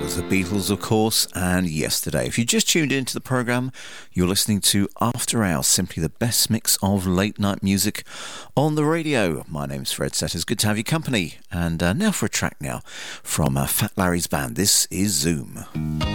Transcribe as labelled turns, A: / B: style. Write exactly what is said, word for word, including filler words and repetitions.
A: was the Beatles, of course, and Yesterday. If you just tuned into the programme, you're listening to After Hours, simply the best mix of late-night music on the radio. My name's Fred Setters. Good to have your company. And uh, now for a track now from uh, Fat Larry's band. This is Zoom.